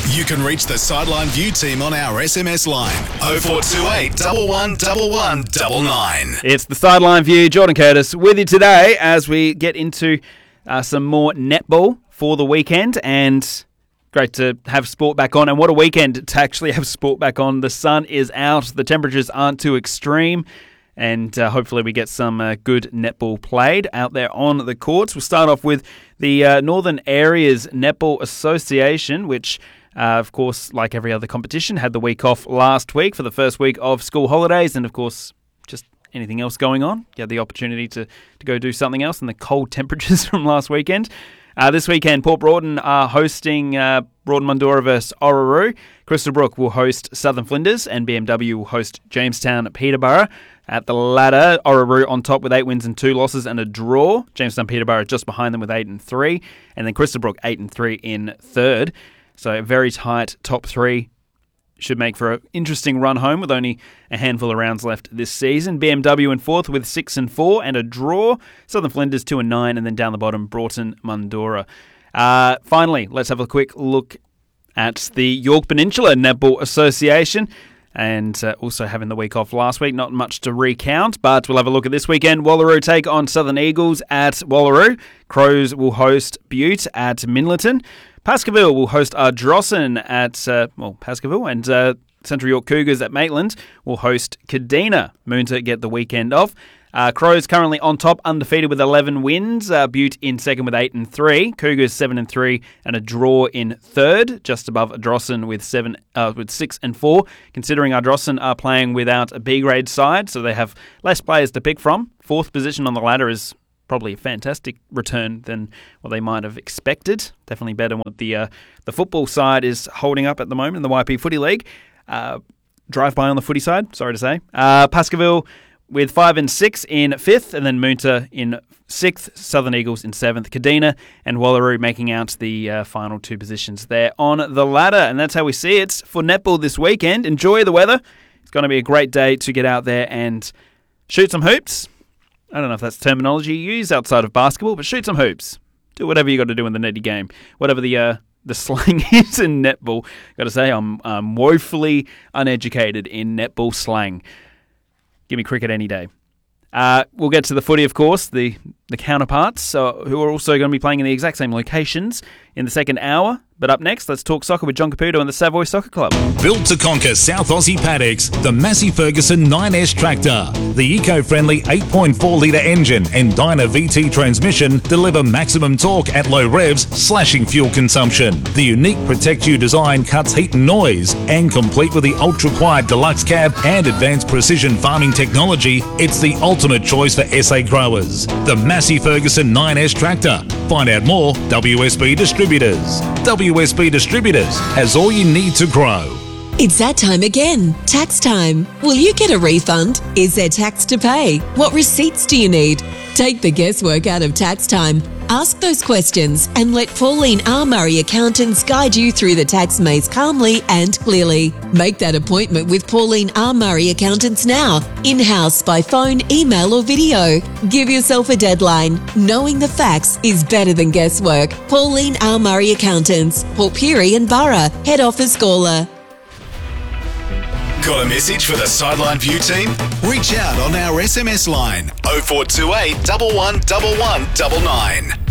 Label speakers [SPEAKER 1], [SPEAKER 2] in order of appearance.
[SPEAKER 1] You can reach the Sideline View team on our SMS line 0428 111199.
[SPEAKER 2] It's the Sideline View. Jordan Curtis with you today as we get into some more netball for the weekend, and great to have sport back on. And what a weekend to actually have sport back on. The sun is out, the temperatures aren't too extreme, and hopefully we get some good netball played out there on the courts. We'll start off with the Northern Areas Netball Association, which of course, like every other competition, had the week off last week for the first week of school holidays, and of course just anything else going on. You had the opportunity to go do something else in the cold temperatures from last weekend. This weekend, Port Broughton are hosting Broughton Mandurah versus Orroroo. Crystal Brook will host Southern Flinders, and BMW will host Jamestown Peterborough. At the ladder, Orroroo on top with 8 wins and 2 losses and a draw. Jamestown Peterborough just behind them with 8 and 3, and then Crystal Brook 8 and 3 in third. So a very tight top 3. Should make for an interesting run home with only a handful of rounds left this season. BMW in fourth with 6 and 4 and a draw. Southern Flinders 2 and 9, and then down the bottom, Broughton Mandurah. Finally, let's have a quick look at the York Peninsula Netball Association. And also having the week off last week, not much to recount, but we'll have a look at this weekend. Wallaroo take on Southern Eagles at Wallaroo. Crows will host Butte at Minlaton. Baskerville will host Ardrossan at Baskerville, and Central York Cougars at Maitland will host Kadina. Moonta get the weekend off. Crows currently on top, undefeated with 11 wins. Butte in second with 8 and 3. Cougars 7 and 3 and a draw in third, just above Ardrossan with 6 and 4. Considering Ardrossan are playing without a B grade side, so they have less players to pick from. Fourth position on the ladder is probably a fantastic return than what they might have expected. Definitely better than what the football side is holding up at the moment in the YP Footy League. Drive-by on the footy side, sorry to say. Baskerville with 5 and 6 in 5th, and then Moonta in 6th, Southern Eagles in 7th, Kadina and Wallaroo making out the final 2 positions there on the ladder. And that's how we see it for netball this weekend. Enjoy the weather. It's going to be a great day to get out there and shoot some hoops. I don't know if that's terminology you use outside of basketball, but shoot some hoops. Do whatever you got to do in the netty game. Whatever the slang is in netball. Got to say, I'm woefully uneducated in netball slang. Give me cricket any day. We'll get to the footy, of course, the counterparts who are also going to be playing in the exact same locations in the second hour. But up next, let's talk soccer with John Caputo and the Savoy Soccer Club.
[SPEAKER 3] Built to conquer South Aussie paddocks, the Massey Ferguson 9S tractor. The eco-friendly 8.4-litre engine and Dyna VT transmission deliver maximum torque at low revs, slashing fuel consumption. The unique Protect You design cuts heat and noise, and complete with the ultra-quiet deluxe cab and advanced precision farming technology, it's the ultimate choice for SA growers. The Massey Ferguson 9S tractor. Find out more, WSB Distributors. WSB Distributors has all you need to grow.
[SPEAKER 4] It's that time again. Tax time. Will you get a refund? Is there tax to pay? What receipts do you need? Take the guesswork out of tax time. Ask those questions and let Pauline R. Murray Accountants guide you through the tax maze calmly and clearly. Make that appointment with Pauline R. Murray Accountants now, in-house, by phone, email or video. Give yourself a deadline. Knowing the facts is better than guesswork. Pauline R. Murray Accountants, Port Pirie and Borough, Head Office Gawler.
[SPEAKER 1] Got a message for the Sideline View team? Reach out on our SMS line 0428 111199.